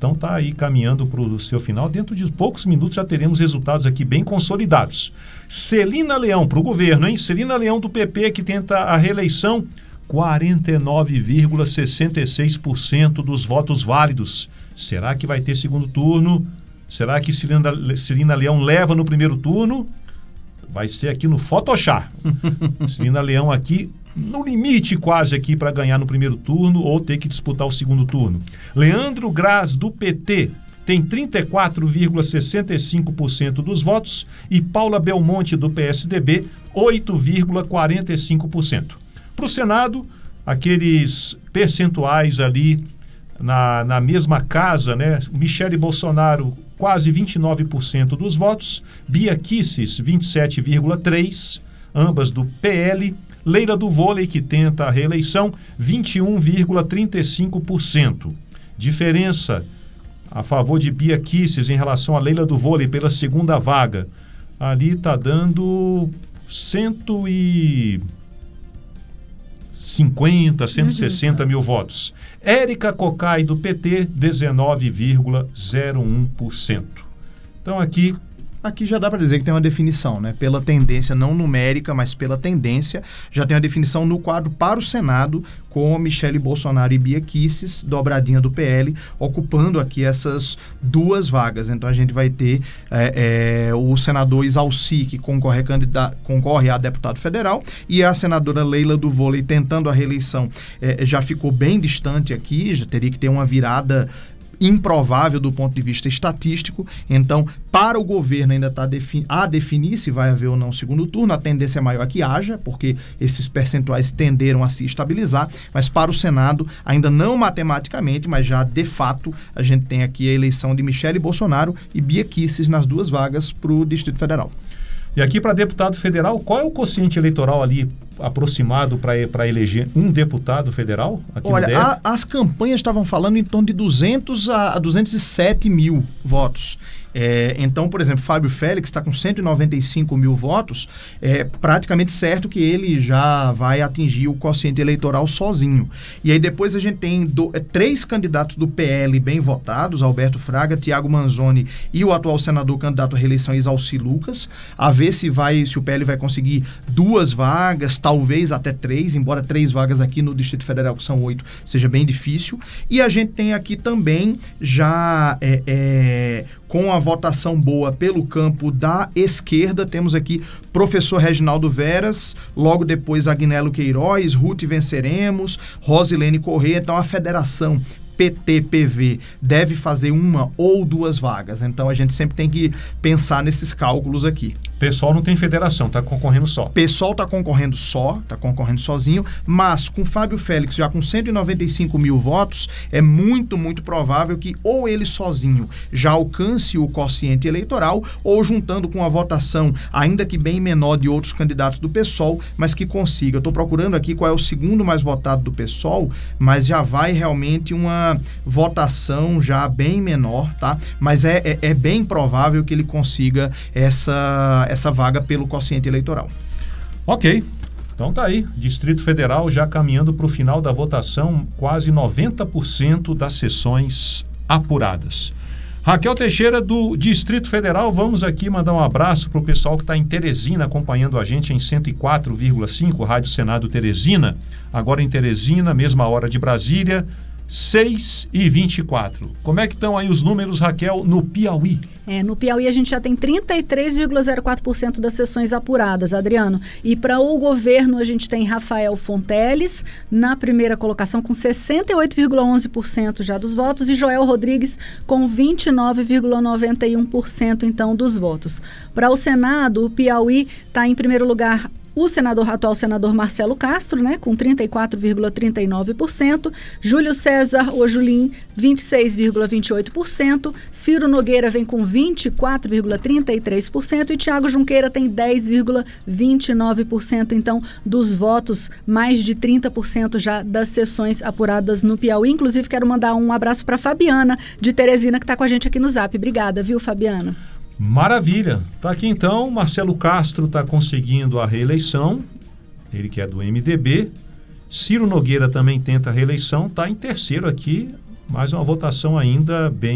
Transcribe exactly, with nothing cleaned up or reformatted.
então está aí caminhando para o seu final. Dentro de poucos minutos já teremos resultados aqui bem consolidados. Celina Leão, para o governo, hein? Celina Leão do P P, que tenta a reeleição, quarenta e nove vírgula sessenta e seis por cento dos votos válidos. Será que vai ter segundo turno? Será que Celina, Celina Leão leva no primeiro turno? Vai ser aqui no Photoshop. Celina Leão aqui no limite quase aqui para ganhar no primeiro turno ou ter que disputar o segundo turno. Leandro Graz do P T tem trinta e quatro vírgula sessenta e cinco por cento dos votos e Paula Belmonte do P S D B oito vírgula quarenta e cinco por cento. Para o Senado, aqueles percentuais ali na, na mesma casa, né? Michele Bolsonaro quase vinte e nove por cento dos votos, Bia Kicis vinte e sete vírgula três por cento, ambas do P L, Leila do Vôlei, que tenta a reeleição, vinte e um vírgula trinta e cinco por cento. Diferença a favor de Bia Kicis em relação a Leila do Vôlei pela segunda vaga. Ali está dando cento e cinquenta, cento e sessenta uhum. mil votos. Érica Cocai do P T, dezenove vírgula zero um por cento. Então aqui... Aqui já dá para dizer que tem uma definição, né? Pela tendência, não numérica, mas pela tendência, já tem uma definição no quadro para o Senado, com Michele Bolsonaro e Bia Kicis, dobradinha do P L, ocupando aqui essas duas vagas. Então a gente vai ter é, é, o senador Isalci, que concorre a, candidata, concorre a deputado federal, e a senadora Leila do Vôlei tentando a reeleição. É, já ficou bem distante aqui, já teria que ter uma virada improvável do ponto de vista estatístico. Então, para o governo ainda está defin- a definir se vai haver ou não segundo turno. A tendência é maior que haja, porque esses percentuais tenderam a se estabilizar, mas para o Senado, ainda não matematicamente, mas já de fato, a gente tem aqui a eleição de Michele Bolsonaro e Bia Kicis nas duas vagas para o Distrito Federal. E aqui para deputado federal, qual é o quociente eleitoral ali aproximado para eleger um deputado federal? Aqui Olha, no D F? A, as campanhas estavam falando em torno de duzentos a duzentos e sete mil votos. É, então, por exemplo, Fábio Félix está com cento e noventa e cinco mil votos, é praticamente certo que ele já vai atingir o quociente eleitoral sozinho. E aí depois a gente tem do, é, três candidatos do P L bem votados, Alberto Fraga, Tiago Manzoni e o atual senador candidato à reeleição Isalci Lucas, a ver se, vai, se o P L vai conseguir duas vagas, talvez até três, embora três vagas aqui no Distrito Federal, que são oito, seja bem difícil. E a gente tem aqui também já... É, é, com a votação boa pelo campo da esquerda, temos aqui professor Reginaldo Veras, logo depois Agnello Queiroz, Ruth Venceremos, Rosilene Corrêa. Então a federação P T P V deve fazer uma ou duas vagas. Então a gente sempre tem que pensar nesses cálculos aqui. Pessoal não tem federação, está concorrendo só. Pessoal está concorrendo só, está concorrendo sozinho, mas com Fábio Félix já com cento e noventa e cinco mil votos, é muito, muito provável que ou ele sozinho já alcance o quociente eleitoral, ou juntando com a votação, ainda que bem menor, de outros candidatos do PSOL, mas que consiga. Eu estou procurando aqui qual é o segundo mais votado do PSOL, mas já vai realmente uma votação já bem menor, tá? Mas é, é, é bem provável que ele consiga essa, essa vaga pelo quociente eleitoral. Ok, então tá aí, Distrito Federal já caminhando para o final da votação, quase noventa por cento das sessões apuradas. Raquel Teixeira, do Distrito Federal, vamos aqui mandar um abraço para o pessoal que está em Teresina, acompanhando a gente em cento e quatro vírgula cinco, Rádio Senado Teresina, agora em Teresina, mesma hora de Brasília, seis e vinte e quatro. Como é que estão aí os números, Raquel, no Piauí? É, no Piauí a gente já tem trinta e três vírgula zero quatro por cento das sessões apuradas, Adriano. E para o governo a gente tem Rafael Fonteles na primeira colocação com sessenta e oito vírgula onze por cento já dos votos e Joel Rodrigues com vinte e nove vírgula noventa e um por cento então dos votos. Para o Senado, o Piauí está em primeiro lugar o senador, atual senador Marcelo Castro, né, com trinta e quatro vírgula trinta e nove por cento, Júlio César Ojulim, vinte e seis vírgula vinte e oito por cento, Ciro Nogueira vem com vinte e quatro vírgula trinta e três por cento e Tiago Junqueira tem dez vírgula vinte e nove por cento, então, dos votos, mais de trinta por cento já das sessões apuradas no Piauí. Inclusive, quero mandar um abraço para Fabiana, de Teresina, que está com a gente aqui no Zap. Obrigada, viu, Fabiana? Maravilha. Tá aqui então, Marcelo Castro está conseguindo a reeleição, ele que é do M D B. Ciro Nogueira também tenta a reeleição, está em terceiro aqui, mas uma votação ainda bem